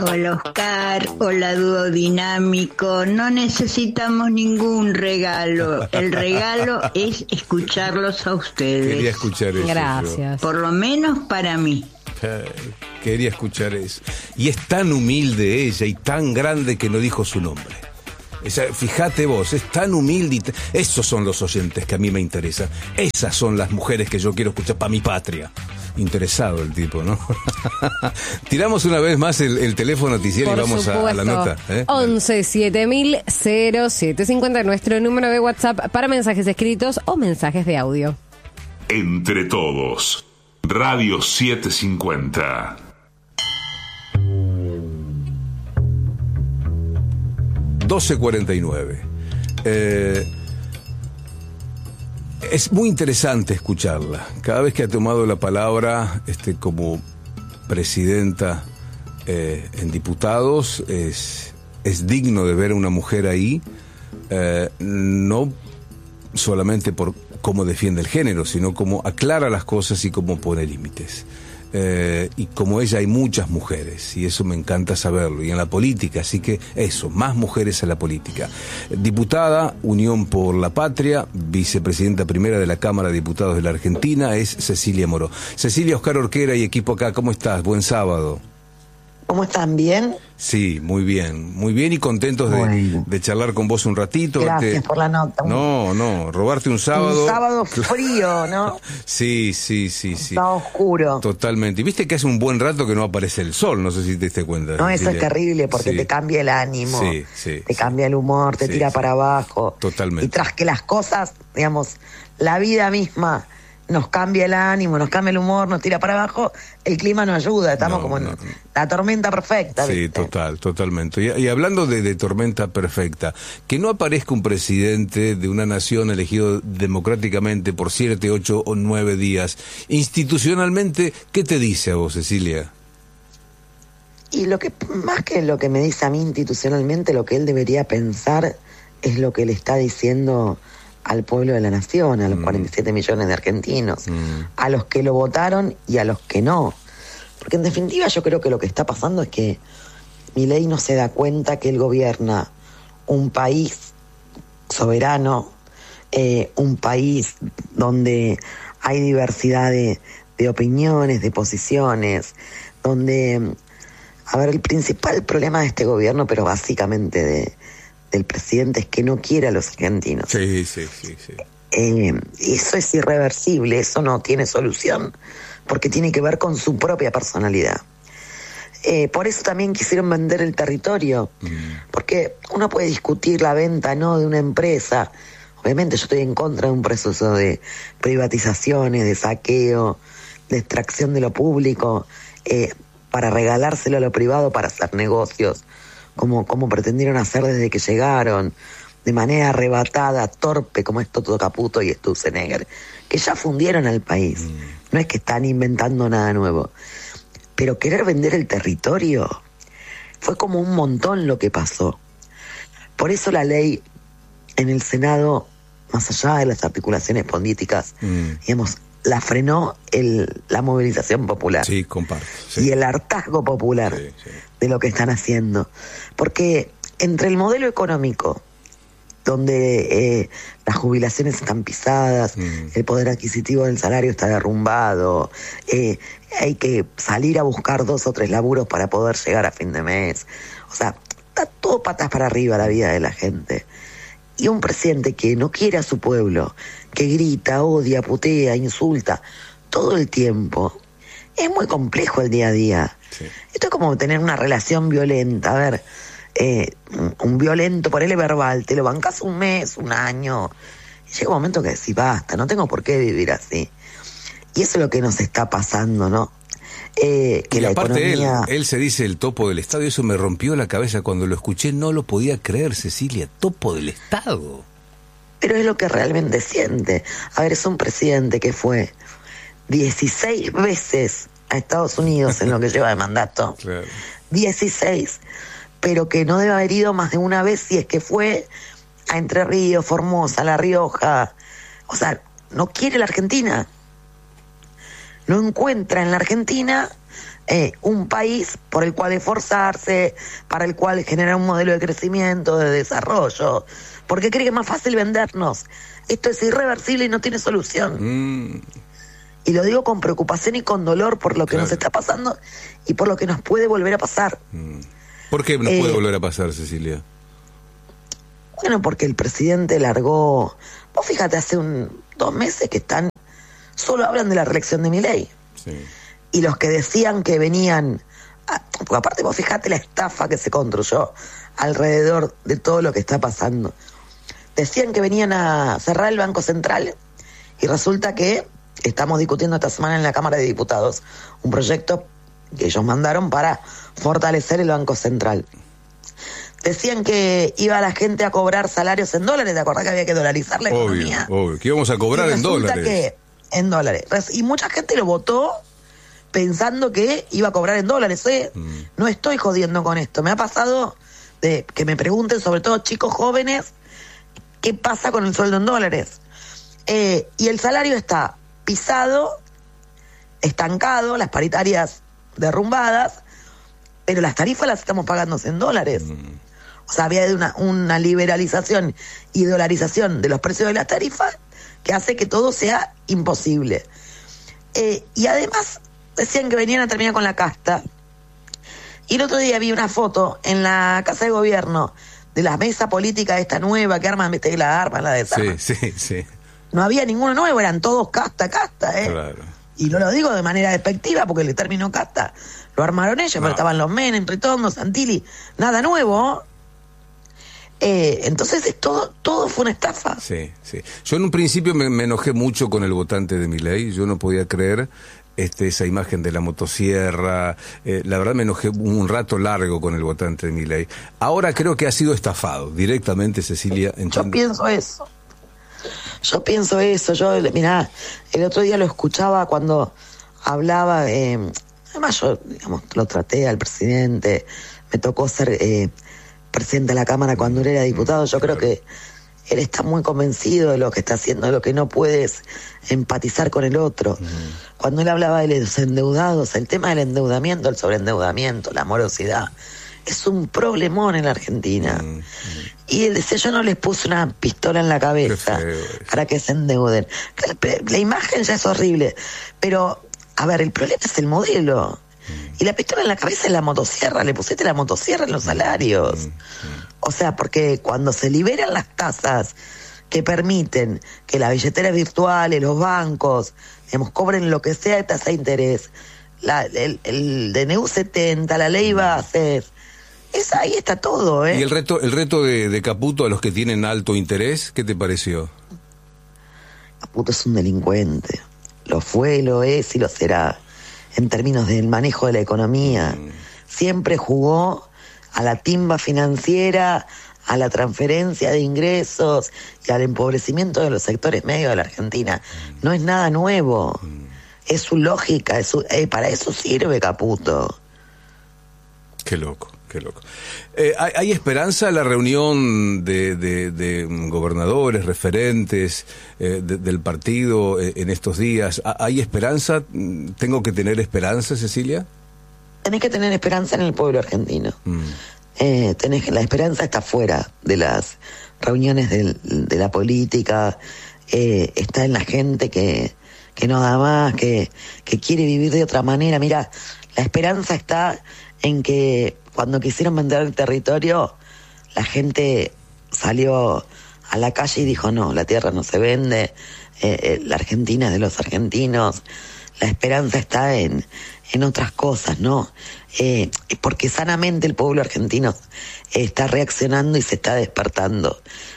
Hola Oscar, hola dúo dinámico, no necesitamos ningún regalo, el regalo es escucharlos a ustedes. Quería escuchar eso. Gracias. Por lo menos para mí. Quería escuchar eso. Y es tan humilde ella y tan grande que no dijo su nombre. Fíjate vos, es tan humilde. Esos son los oyentes que a mí me interesan. Esas son las mujeres que yo quiero escuchar para mi patria. Interesado el tipo, ¿no? Tiramos una vez más el teléfono noticiero y vamos a la nota. 11 7000 0750, nuestro número de WhatsApp para mensajes escritos o mensajes de audio. Entre todos, Radio 750. ...12:49. Es muy interesante escucharla. Cada vez que ha tomado la palabra como presidenta en diputados, es digno de ver a una mujer ahí, no solamente por cómo defiende el género, sino cómo aclara las cosas y cómo pone límites. Y como ella hay muchas mujeres, y eso me encanta saberlo, y en la política, así que eso, más mujeres en la política. Diputada, Unión por la Patria, vicepresidenta primera de la Cámara de Diputados de la Argentina, es Cecilia Moró. Cecilia, Oscar Orquera y equipo acá, ¿cómo estás? Buen sábado. ¿Cómo están? ¿Bien? Sí, muy bien y contentos de charlar con vos un ratito. Gracias por la nota. No, robarte un sábado. Un sábado frío, ¿no? Sí. Está oscuro. Totalmente. Y viste que hace un buen rato que no aparece el sol, no sé si te diste cuenta. No, eso Cecilia. es terrible porque te cambia el ánimo, te cambia el humor, te tira para abajo. Totalmente. Y tras que las cosas, digamos, la vida misma nos cambia el ánimo, nos cambia el humor, nos tira para abajo, el clima no ayuda, estamos en la tormenta perfecta. Sí, ¿viste? totalmente. Y hablando de tormenta perfecta, que no aparezca un presidente de una nación elegido democráticamente por 7, 8 o 9 días, institucionalmente, ¿qué te dice a vos, Cecilia? Y más que lo que me dice a mí institucionalmente, lo que él debería pensar es lo que le está diciendo al pueblo de la nación, a los 47 millones de argentinos, a los que lo votaron y a los que no. Porque en definitiva yo creo que lo que está pasando es que Milei no se da cuenta que él gobierna un país soberano, un país donde hay diversidad de opiniones, de posiciones, donde, el principal problema de este gobierno, pero básicamente del presidente, es que no quiere a los argentinos. Sí. Eso es irreversible, eso no tiene solución, porque tiene que ver con su propia personalidad. Por eso también quisieron vender el territorio, porque uno puede discutir la venta no de una empresa. Obviamente yo estoy en contra de un proceso de privatizaciones, de saqueo, de extracción de lo público, para regalárselo a lo privado para hacer negocios, como pretendieron hacer desde que llegaron, de manera arrebatada, torpe, como es Toto Caputo y Sturzenegger, que ya fundieron al país. No es que están inventando nada nuevo. Pero querer vender el territorio fue como un montón lo que pasó. Por eso la ley en el Senado, más allá de las articulaciones políticas, digamos, la frenó la movilización popular. Sí, comparto. Y el hartazgo popular de lo que están haciendo. Porque entre el modelo económico, donde las jubilaciones están pisadas, el poder adquisitivo del salario está derrumbado, hay que salir a buscar 2 o 3 laburos para poder llegar a fin de mes. O sea, está todo patas para arriba la vida de la gente. Y un presidente que no quiere a su pueblo, que grita, odia, putea, insulta todo el tiempo, es muy complejo el día a día. Sí. Esto es como tener una relación violenta. A ver, un violento, ponele verbal, te lo bancas un mes, un año, y llega un momento que decís, basta, no tengo por qué vivir así. Y eso es lo que nos está pasando, ¿no? Que y la aparte economía... él se dice el topo del Estado, y eso me rompió la cabeza cuando lo escuché, no lo podía creer, Cecilia, topo del Estado. Pero es lo que realmente siente. A ver, es un presidente que fue 16 veces a Estados Unidos en lo que lleva de mandato. Claro. 16, pero que no debe haber ido más de una vez si es que fue a Entre Ríos, Formosa, La Rioja. O sea, no quiere la Argentina. No encuentra en la Argentina un país por el cual esforzarse, para el cual generar un modelo de crecimiento, de desarrollo, porque cree que es más fácil vendernos. Esto es irreversible y no tiene solución. Y lo digo con preocupación y con dolor por lo que nos está pasando y por lo que nos puede volver a pasar. ¿Por qué nos puede volver a pasar, Cecilia? Bueno, porque el presidente largó... Vos fíjate, hace 2 meses que solo hablan de la reelección de Milei. Sí. Y los que decían que venían... Porque aparte vos fíjate la estafa que se construyó alrededor de todo lo que está pasando. Decían que venían a cerrar el Banco Central y resulta que estamos discutiendo esta semana en la Cámara de Diputados un proyecto que ellos mandaron para fortalecer el Banco Central. Decían que iba la gente a cobrar salarios en dólares, ¿te acordás que había que dolarizar la economía? Obvio, que íbamos a cobrar en dólares. En dólares. Y mucha gente lo votó pensando que iba a cobrar en dólares. No estoy jodiendo con esto. Me ha pasado de que me pregunten, sobre todo chicos jóvenes, qué pasa con el sueldo en dólares. Y el salario está pisado, estancado, las paritarias derrumbadas, pero las tarifas las estamos pagando en dólares. O sea, había una liberalización y dolarización de los precios de las tarifas que hace que todo sea imposible. Y además decían que venían a terminar con la casta. Y el otro día vi una foto en la Casa de Gobierno de la mesa política esta nueva que arman, viste, que la arman, la desarman. Sí. No había ninguno nuevo, eran todos casta, Claro. Y no lo digo de manera despectiva porque el término casta lo armaron ellos, pero estaban los Menem, Ritondo, Santilli, nada nuevo. Entonces todo fue una estafa. Sí. Yo en un principio me enojé mucho con el votante de Milei. Yo no podía creer esa imagen de la motosierra. La verdad me enojé un rato largo con el votante de Milei. Ahora creo que ha sido estafado directamente, Cecilia. Yo pienso eso. Mirá, el otro día lo escuchaba cuando hablaba. Además yo, digamos, lo traté al presidente. Me tocó ser presidente de la Cámara cuando él era diputado. Yo creo que él está muy convencido de lo que está haciendo, de lo que no puedes empatizar con el otro. Cuando él hablaba de los endeudados, el tema del endeudamiento, el sobreendeudamiento, la morosidad, es un problemón en la Argentina. Y él decía, yo no les puse una pistola en la cabeza para que se endeuden. La imagen ya es horrible, pero, a ver, el problema es el modelo. Y la pistola en la cabeza es la motosierra, le pusiste la motosierra en los salarios. O sea, porque cuando se liberan las tasas que permiten que las billeteras virtuales, los bancos, digamos, cobren lo que sea de tasa de interés, el DNU 70, la ley bases, ahí está todo, ¿eh? ¿Y el reto de Caputo a los que tienen alto interés, qué te pareció? Caputo es un delincuente. Lo fue, lo es y lo será. En términos del manejo de la economía. Siempre jugó a la timba financiera, a la transferencia de ingresos y al empobrecimiento de los sectores medios de la Argentina. No es nada nuevo. Es su lógica, para eso sirve Caputo. Qué loco. ¿Hay esperanza en la reunión de gobernadores, referentes del partido en estos días? ¿Hay esperanza? ¿Tengo que tener esperanza, Cecilia? Tenés que tener esperanza en el pueblo argentino. La esperanza está fuera de las reuniones de la política, está en la gente que no da más, que quiere vivir de otra manera. Mira, la esperanza está en que cuando quisieron vender el territorio, la gente salió a la calle y dijo, no, la tierra no se vende, la Argentina es de los argentinos. La esperanza está en otras cosas, ¿no? Porque sanamente el pueblo argentino está reaccionando y se está despertando.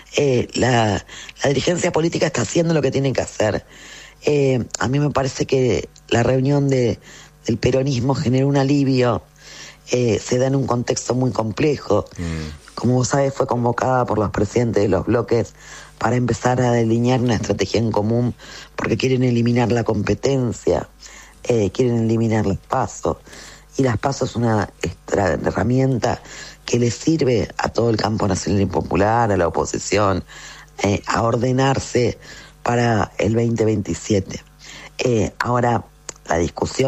La dirigencia política está haciendo lo que tiene que hacer. A mí me parece que la reunión del peronismo generó un alivio. Se da en un contexto muy complejo. Como vos sabés, fue convocada por los presidentes de los bloques para empezar a delinear una estrategia en común, porque quieren eliminar la competencia, quieren eliminar los PASO, y las PASO es una herramienta que le sirve a todo el campo nacional y popular, a la oposición, a ordenarse para el 2027. Ahora, la discusión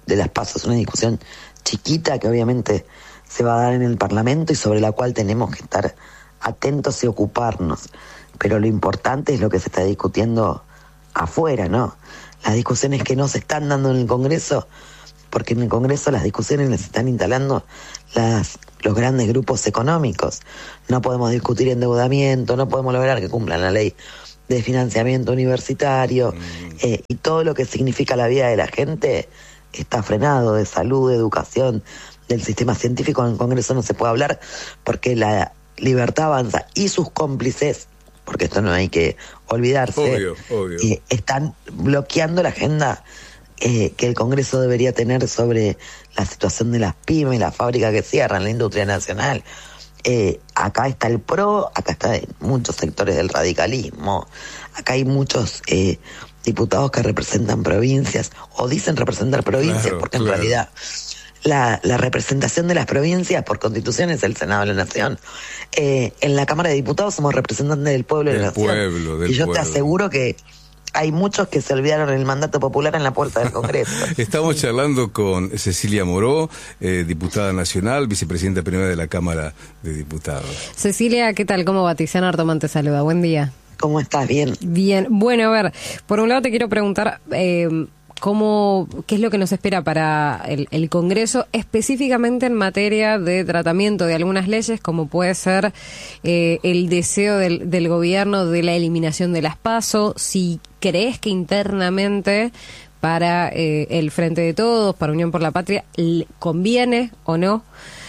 de las PASO es una discusión chiquita que obviamente se va a dar en el Parlamento y sobre la cual tenemos que estar atentos y ocuparnos. Pero lo importante es lo que se está discutiendo afuera, ¿no? Las discusiones que no se están dando en el Congreso, porque en el Congreso las discusiones las están instalando los grandes grupos económicos. No podemos discutir endeudamiento, no podemos lograr que cumplan la ley de financiamiento universitario, y todo lo que significa la vida de la gente está frenado, de salud, de educación, del sistema científico. En el Congreso no se puede hablar porque la libertad avanza y sus cómplices, porque esto no hay que olvidarse, obvio. Están bloqueando la agenda que el Congreso debería tener sobre la situación de las pymes, las fábricas que cierran, la industria nacional. Acá está el PRO, acá están muchos sectores del radicalismo, acá hay muchos diputados que representan provincias o dicen representar provincias, porque en realidad la representación de las provincias por constitución es el Senado de la Nación. En la Cámara de Diputados somos representantes del pueblo de la Nación. Y yo te aseguro que hay muchos que se olvidaron el mandato popular en la puerta del Congreso. Estamos charlando con Cecilia Moró, diputada nacional, vicepresidenta primera de la Cámara de Diputados. Cecilia, ¿qué tal? ¿Cómo va? Tiziana Artomán te saluda. Buen día. ¿Cómo estás? Bien. Bien. Bueno, a ver, por un lado te quiero preguntar qué es lo que nos espera para el Congreso, específicamente en materia de tratamiento de algunas leyes, como puede ser el deseo del gobierno de la eliminación de las PASO. Si crees que internamente para el Frente de Todos, para Unión por la Patria, conviene o no.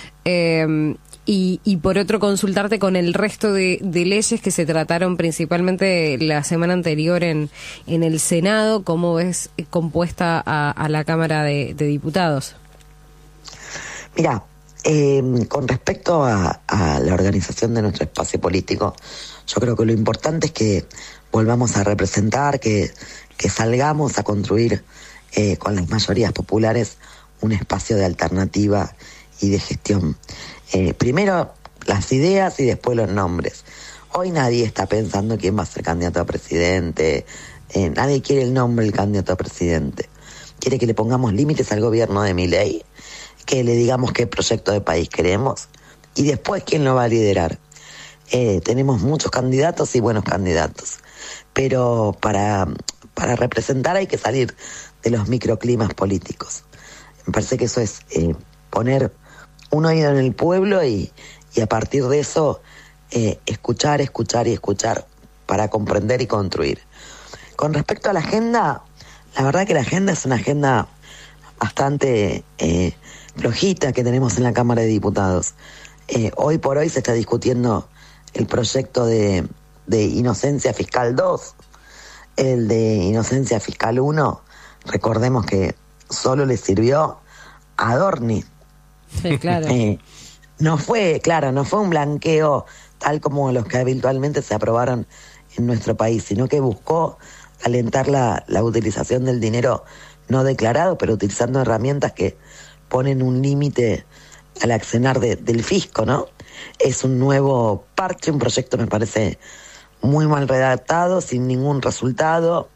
Y por otro, consultarte con el resto de leyes que se trataron principalmente la semana anterior en el Senado, cómo ves compuesta a la Cámara de Diputados. Mira, con respecto a la organización de nuestro espacio político, yo creo que lo importante es que volvamos a representar, que salgamos a construir con las mayorías populares un espacio de alternativa y de gestión. Primero las ideas y después los nombres. Hoy nadie está pensando quién va a ser candidato a presidente, nadie quiere el nombre del candidato a presidente. Quiere que le pongamos límites al gobierno de Milei, que le digamos qué proyecto de país queremos y después quién lo va a liderar. Tenemos muchos candidatos y buenos candidatos, pero para representar hay que salir de los microclimas políticos. Me parece que eso es poner un oído en el pueblo y a partir de eso escuchar para comprender y construir. Con respecto a la agenda, la verdad que la agenda es una agenda bastante flojita que tenemos en la Cámara de Diputados. Hoy por hoy se está discutiendo el proyecto de Inocencia Fiscal 2, el de Inocencia Fiscal 1, recordemos que solo le sirvió a Adorni. Sí, claro. No fue un blanqueo tal como los que habitualmente se aprobaron en nuestro país, sino que buscó alentar la utilización del dinero no declarado, pero utilizando herramientas que ponen un límite al accionar del fisco, ¿no? Es un nuevo parche, un proyecto me parece muy mal redactado, sin ningún resultado,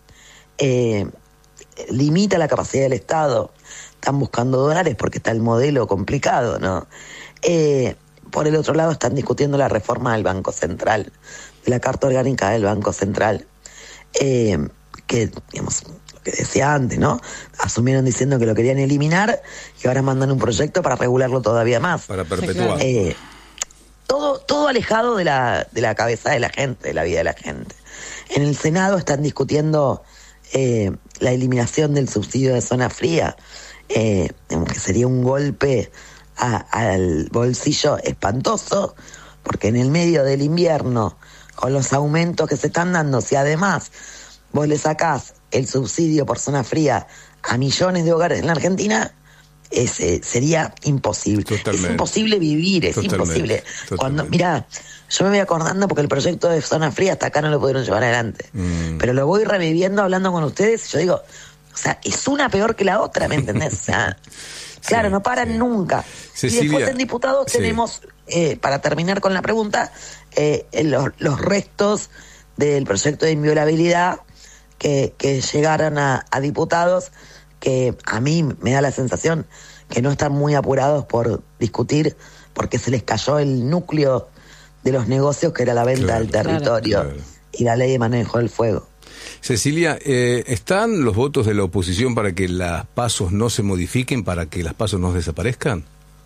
limita la capacidad del Estado. Están buscando dólares porque está el modelo complicado, ¿no? Por el otro lado están discutiendo la reforma del Banco Central, de la Carta Orgánica del Banco Central, que, digamos, lo que decía antes, ¿no? Asumieron diciendo que lo querían eliminar y ahora mandan un proyecto para regularlo todavía más. Para perpetuar. Sí, claro. Todo alejado de la cabeza de la gente, de la vida de la gente. En el Senado están discutiendo la eliminación del subsidio de zona fría, que sería un golpe al bolsillo espantoso, porque en el medio del invierno, con los aumentos que se están dando, si además vos le sacás el subsidio por zona fría a millones de hogares en la Argentina, sería imposible. Totalmente. Es imposible vivir, es imposible. Cuando, mirá, yo me voy acordando porque el proyecto de zona fría hasta acá no lo pudieron llevar adelante, pero lo voy reviviendo hablando con ustedes y yo digo, o sea, es una peor que la otra, ¿me entendés? O sea, claro, no paran nunca. Cecilia, y después en diputados tenemos, para terminar con la pregunta, los restos del proyecto de inviolabilidad que llegaron a diputados que a mí me da la sensación que no están muy apurados por discutir, porque se les cayó el núcleo de los negocios, que era la venta del territorio y la ley de manejo del fuego. Cecilia, ¿están los votos de la oposición para que las pasos no se modifiquen, para que las pasos no desaparezcan?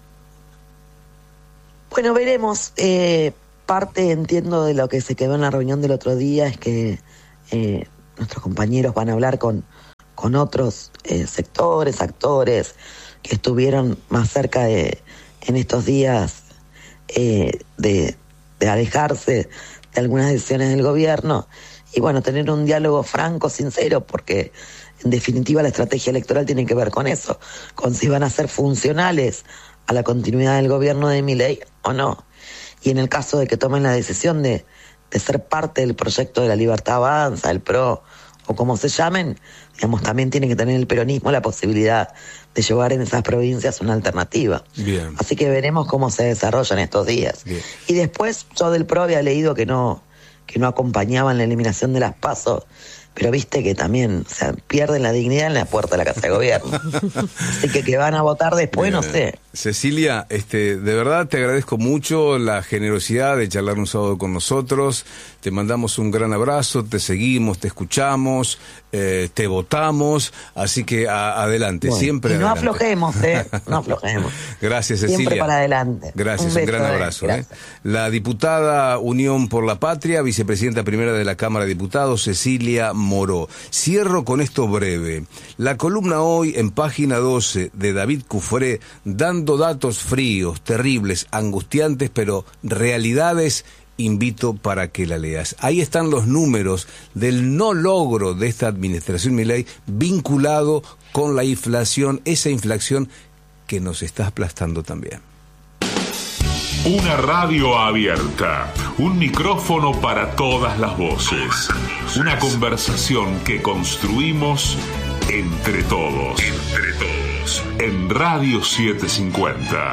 Bueno, veremos. Parte, entiendo, de lo que se quedó en la reunión del otro día es que nuestros compañeros van a hablar con otros sectores, actores que estuvieron más cerca en estos días de alejarse de algunas decisiones del gobierno y bueno, tener un diálogo franco, sincero, porque en definitiva la estrategia electoral tiene que ver con eso, con si van a ser funcionales a la continuidad del gobierno de Milei o no. Y en el caso de que tomen la decisión de ser parte del proyecto de La Libertad Avanza, el PRO, o como se llamen, digamos, también tiene que tener el peronismo la posibilidad de llevar en esas provincias una alternativa. Bien. Así que veremos cómo se desarrollan estos días. Bien. Y después, yo del PRO había leído que no acompañaban la eliminación de las PASO, pero viste que también, o sea, pierden la dignidad en la puerta de la Casa de Gobierno. Así que van a votar después, no sé. Cecilia, de verdad te agradezco mucho la generosidad de charlar un sábado con nosotros. Te mandamos un gran abrazo, te seguimos, te escuchamos, te votamos, así que adelante, bueno, siempre y no adelante. Aflojemos, no aflojemos. Gracias, Cecilia. Siempre para adelante. Gracias, un gran abrazo. La diputada Unión por la Patria, vicepresidenta primera de la Cámara de Diputados, Cecilia Moró. Cierro con esto breve. La columna hoy en página 12 de David Cufré, dando datos fríos, terribles, angustiantes, pero realidades, invito para que la leas. Ahí están los números del no logro de esta administración Milei vinculado con la inflación, esa inflación que nos está aplastando también. Una radio abierta, un micrófono para todas las voces, una conversación que construimos entre todos. En Radio 750.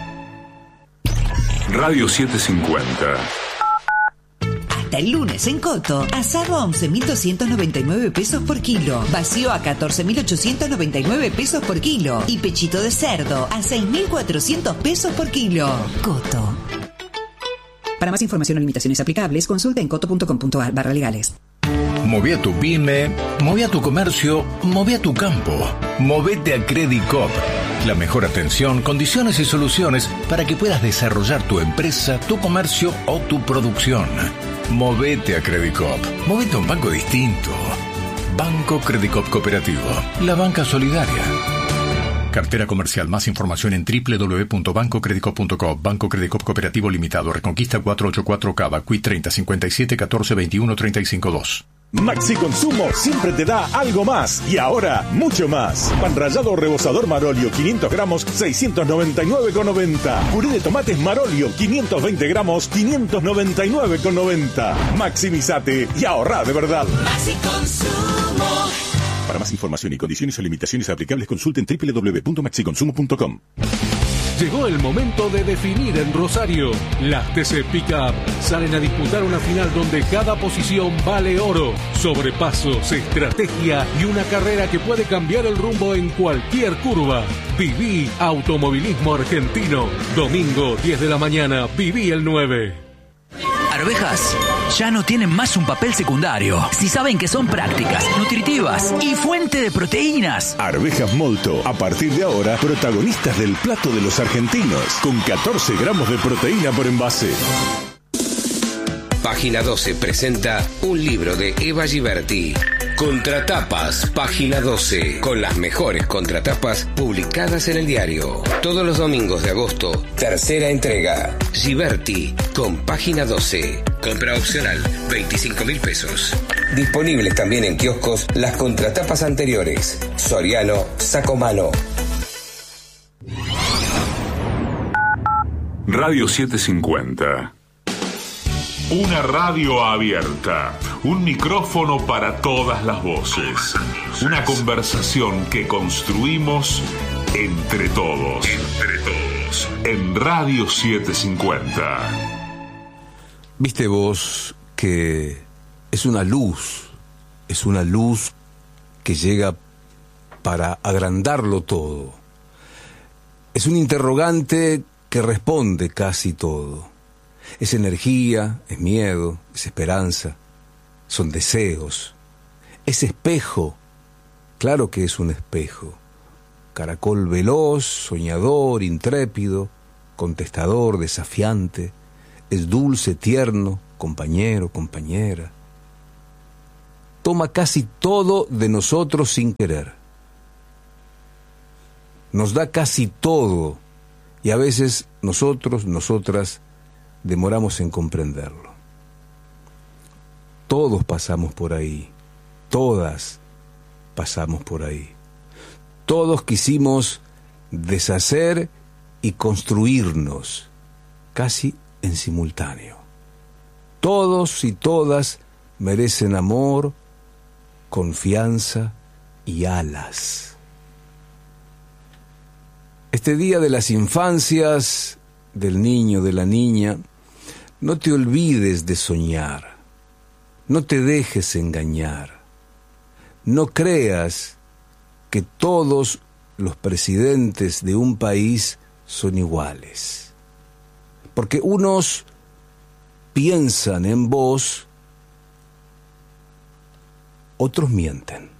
Radio 750. Hasta el lunes en Coto, asado a 11.299 pesos por kilo, vacío a 14.899 pesos por kilo y pechito de cerdo a 6.400 pesos por kilo. Coto. Para más información o limitaciones aplicables, consulta en coto.com.ar/legales. Moví a tu pyme, moví a tu comercio, moví a tu campo. Movete a Credicop. La mejor atención, condiciones y soluciones para que puedas desarrollar tu empresa, tu comercio o tu producción. Movete a Credicop. Movete a un banco distinto. Banco Credicop Cooperativo. La banca solidaria. Cartera comercial. Más información en www.bancocredicop.com. Banco Credicop Cooperativo Limitado. Reconquista 484 Cava. Qui 30 57 14 21 35 2. Maxi Consumo siempre te da algo más y ahora mucho más. Pan rallado rebozador Marolio 500 gramos 699,90. Puré de tomates Marolio 520 gramos 599,90. Maximizate y ahorra de verdad. Maxi Consumo. Para más información y condiciones o limitaciones aplicables consulten www.maxiconsumo.com. Llegó el momento de definir en Rosario. Las TC Pickup salen a disputar una final donde cada posición vale oro. Sobrepasos, estrategia y una carrera que puede cambiar el rumbo en cualquier curva. Viví Automovilismo Argentino. Domingo, 10 de la mañana, Viví el 9. Arvejas ya no tienen más un papel secundario. Si saben que son prácticas, nutritivas y fuente de proteínas. Arvejas Molto, a partir de ahora, protagonistas del plato de los argentinos, con 14 gramos de proteína por envase. Página 12 presenta un libro de Eva Giberti. Contratapas, página 12, con las mejores contratapas publicadas en el diario. Todos los domingos de agosto, tercera entrega. Giberti, con página 12. Compra opcional, 25.000 pesos. Disponibles también en kioscos las contratapas anteriores. Soriano, Sacomano. Radio 750. Una radio abierta, un micrófono para todas las voces, una conversación que construimos entre todos. En Radio 750. Viste vos que es una luz que llega para agrandarlo todo. Es un interrogante que responde casi todo. Es energía, es miedo, es esperanza, son deseos. Es espejo, claro que es un espejo. Caracol veloz, soñador, intrépido, contestador, desafiante. Es dulce, tierno, compañero, compañera. Toma casi todo de nosotros sin querer. Nos da casi todo y a veces nosotros, nosotras, demoramos en comprenderlo. Todos pasamos por ahí, todas pasamos por ahí. Todos quisimos deshacer y construirnos, casi en simultáneo. Todos y todas merecen amor, confianza y alas. Este día de las infancias, del niño, de la niña, no te olvides de soñar, no te dejes engañar, no creas que todos los presidentes de un país son iguales, porque unos piensan en vos, otros mienten.